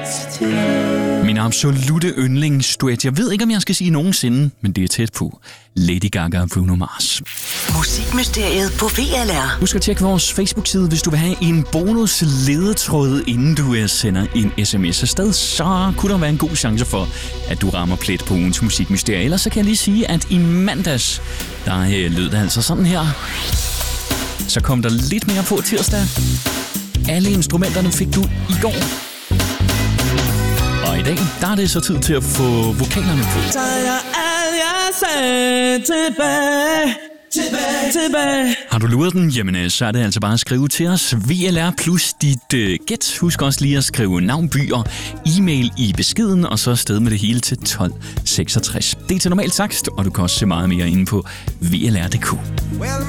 Min absolutte yndlingsduet. Jeg ved ikke, om jeg skal sige nogensinde, men det er tæt på. Lady Gaga og Bruno Mars. Musikmysteriet på VLR. Husk at tjekke vores Facebook-side, hvis du vil have en bonus ledetråd, inden du sender en sms afsted. Så kunne der være en god chance for, at du rammer plet på ugens musikmysterie. Ellers så kan jeg lige sige, at i mandags, der lød det altså sådan her. Så kom der lidt mere på tirsdag. Alle instrumenterne fik du i går. Og i dag, der er det så tid til at få vokalerne på. Så jeg alt jeg sagde tilbage. Har du luret den? Jamen, så er det altså bare at skrive til os. VLR plus dit gæt. Husk også lige at skrive navn, by og e-mail i beskeden, og så afsted med det hele til 1266. Det er til normalt takst, og du kan også se meget mere inde på VLR.dk. Well,